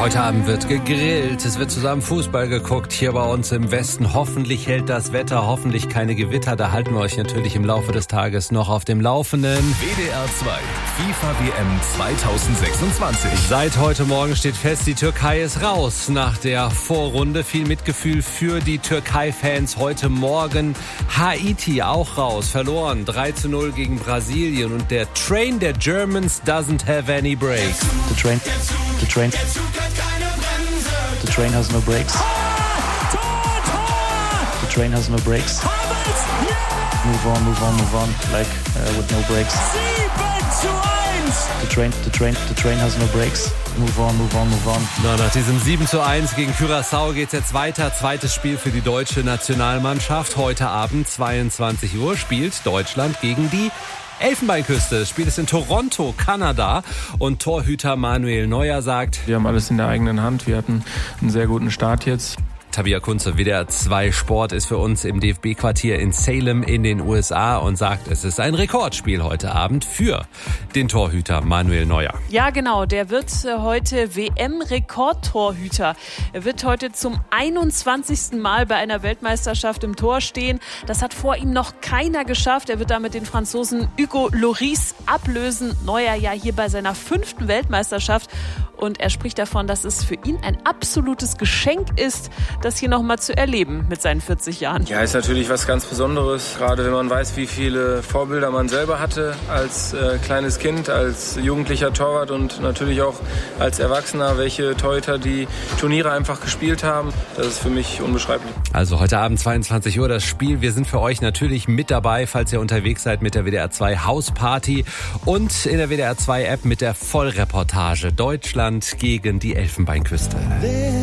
Heute Abend wird gegrillt, es wird zusammen Fußball geguckt hier bei uns im Westen. Hoffentlich hält das Wetter, hoffentlich keine Gewitter. Da halten wir euch natürlich im Laufe des Tages noch auf dem Laufenden. WDR 2, FIFA WM 2026. Seit heute Morgen steht fest, die Türkei ist raus nach der Vorrunde. Viel Mitgefühl für die Türkei-Fans heute Morgen. Haiti auch raus, verloren 3-0 gegen Brasilien. Und der Train der Germans doesn't have any brakes. The train has no brakes. The train has no brakes. Move on, like with no brakes. 7:1. The train has no brakes. Move on. Na, nach diesem 7:1 gegen Curaçao geht's jetzt weiter. Zweites Spiel für die deutsche Nationalmannschaft. Heute Abend 22 Uhr spielt Deutschland gegen die Elfenbeinküste. Das Spiel ist in Toronto, Kanada. Und Torhüter Manuel Neuer sagt: Wir haben alles in der eigenen Hand. Wir hatten einen sehr guten Start jetzt. Tabea Kunze, WDR 2 Sport, ist für uns im DFB-Quartier in Salem in den USA und sagt, es ist ein Rekordspiel heute Abend für den Torhüter Manuel Neuer. Ja, genau. Der wird heute WM-Rekordtorhüter. Er wird heute zum 21. Mal bei einer Weltmeisterschaft im Tor stehen. Das hat vor ihm noch keiner geschafft. Er wird damit den Franzosen Hugo Lloris ablösen. Neuer ja hier bei seiner 5. Weltmeisterschaft. Und er spricht davon, dass es für ihn ein absolutes Geschenk ist, das hier nochmal zu erleben mit seinen 40 Jahren. Ja, ist natürlich was ganz Besonderes, gerade wenn man weiß, wie viele Vorbilder man selber hatte als kleines Kind, als jugendlicher Torwart und natürlich auch als Erwachsener, welche Torhüter die Turniere einfach gespielt haben. Das ist für mich unbeschreiblich. Also heute Abend 22 Uhr das Spiel. Wir sind für euch natürlich mit dabei, falls ihr unterwegs seid mit der WDR 2 Hausparty und in der WDR 2 App mit der Vollreportage Deutschland gegen die Elfenbeinküste.